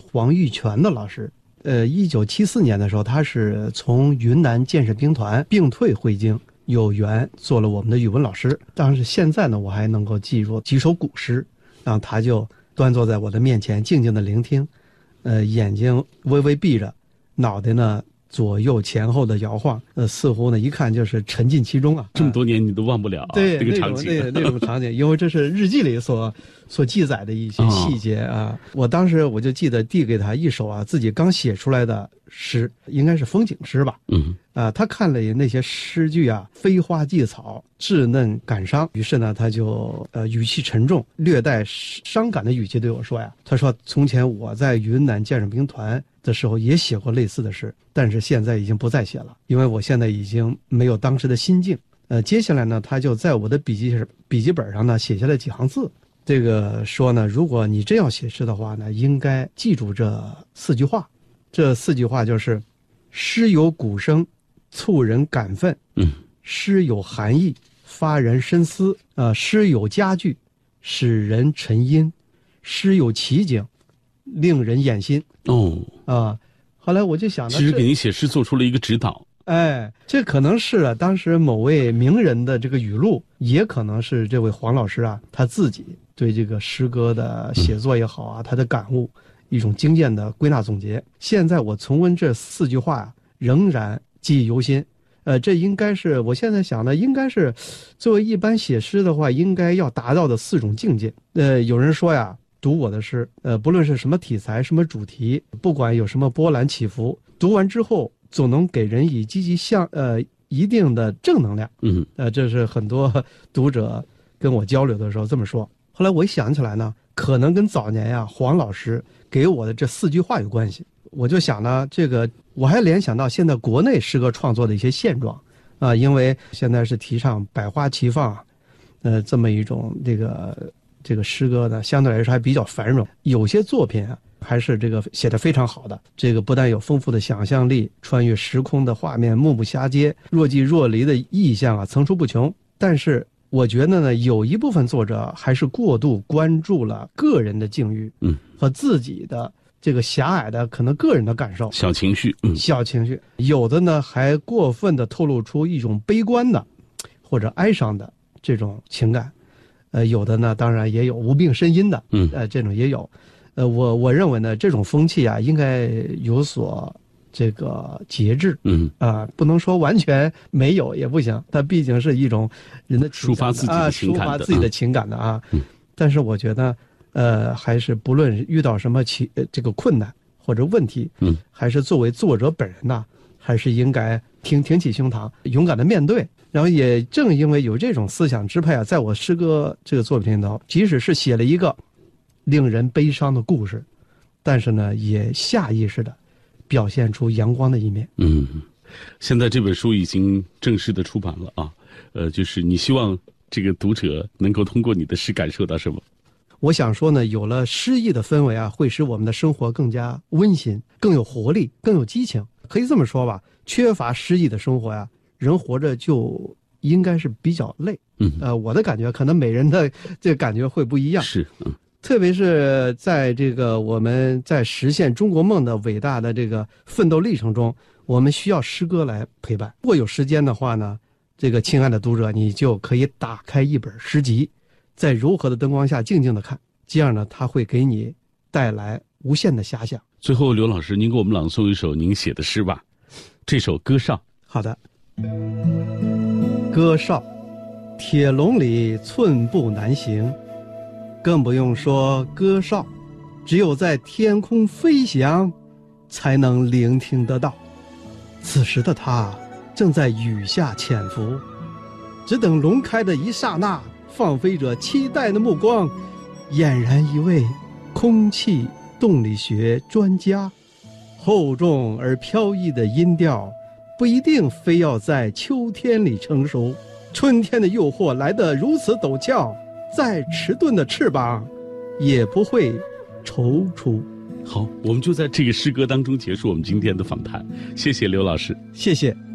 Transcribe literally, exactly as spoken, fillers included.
黄玉泉的老师。呃，一九七四年的时候，他是从云南建设兵团病退回京，有缘做了我们的语文老师。当时现在呢，我还能够记住几首古诗，然后他就端坐在我的面前，静静的聆听，呃，眼睛微微闭着，脑袋呢左右前后的摇晃，呃，似乎呢一看就是沉浸其中啊。 这么多年你都忘不了、啊、 对这个场景， 那种那那种场景，因为这是日记里所所记载的一些细节啊。哦、我当时我就记得递给他一首啊自己刚写出来的诗，应该是风景诗吧。 嗯啊，他看了那些诗句啊，飞花寄草，稚嫩感伤。于是呢，他就呃语气沉重，略带伤感的语气对我说呀：“他说，从前我在云南建设兵团的时候也写过类似的诗，但是现在已经不再写了，因为我现在已经没有当时的心境。”呃，接下来呢，他就在我的笔记笔记本上呢写下了几行字。这个说呢，如果你真要写诗的话呢，应该记住这四句话。这四句话就是：诗有鼓声，促人感奋； 嗯， 诗有含义，发人深思；呃，诗有佳句，使人沉吟；诗有奇景，令人眼心。 哦， 啊，后来我就想呢， 其实给你写诗做出了一个指导。 哎，这可能是啊，当时某位名人的这个语录，也可能是这位黄老师啊他自己对这个诗歌的写作也好啊，他的感悟，一种经验的归纳总结。现在我重温这四句话啊，仍然记忆犹新。呃，这应该是我现在想的，应该是作为一般写诗的话，应该要达到的四种境界。呃，有人说呀，读我的诗，呃，不论是什么题材、什么主题，不管有什么波澜起伏，读完之后总能给人以积极向呃一定的正能量。 嗯， 呃，这是很多读者跟我交流的时候这么说。后来我一想起来呢，可能跟早年呀黄老师给我的这四句话有关系。我就想呢，这个我还联想到现在国内诗歌创作的一些现状啊、呃，因为现在是提倡百花齐放，呃，这么一种这个这个诗歌呢，相对来说还比较繁荣，有些作品啊还是这个写得非常好的。这个不但有丰富的想象力，穿越时空的画面目不暇接，若即若离的意象啊层出不穷。但是我觉得呢，有一部分作者还是过度关注了个人的境遇， 嗯， 和自己的这个狭隘的可能个人的感受， 小情绪，嗯， 小情绪。有的呢还过分的透露出一种悲观的或者哀伤的这种情感，呃，有的呢当然也有无病呻吟的， 嗯， 呃，这种也有。呃，我我认为呢，这种风气啊，应该有所这个节制， 嗯啊、呃，不能说完全没有也不行，它毕竟是一种人的抒发自己的情感的， 啊、抒发自己的情感的啊。嗯、但是我觉得，呃，还是不论遇到什么其这个困难或者问题， 嗯，还是作为作者本人呐，还是应该挺挺起胸膛，勇敢的面对。然后也正因为有这种思想支配啊，在我诗歌这个作品里头，即使是写了一个令人悲伤的故事，但是呢，也下意识的表现出阳光的一面。 嗯，现在这本书已经正式的出版了啊，呃，就是你希望这个读者能够通过你的诗感受到什么？ 我想说呢，有了诗意的氛围啊，会使我们的生活更加温馨，更有活力，更有激情。可以这么说吧，缺乏诗意的生活呀、啊，人活着就应该是比较累。 嗯， 呃，我的感觉可能每人的这个感觉会不一样。 是，嗯。 特别是在这个我们在实现中国梦的伟大的这个奋斗历程中，我们需要诗歌来陪伴。如果有时间的话呢，这个亲爱的读者，你就可以打开一本诗集，在柔和的灯光下静静的看，这样呢，它会给你带来无限的遐想。 最后，刘老师，您给我们朗诵一首您写的诗吧，这首《歌哨》。 好的，歌哨，铁笼里寸步难行。更不用说歌哨，只有在天空飞翔，才能聆听得到。此时的它正在雨下潜伏，只等笼开的一刹那，放飞着期待的目光，俨然一位空气动力学专家。厚重而飘逸的音调，不一定非要在秋天里成熟。春天的诱惑来得如此陡峭，再迟钝的翅膀也不会踌躇。 好，我们就在这个诗歌当中结束我们今天的访谈。谢谢刘老师。 谢谢。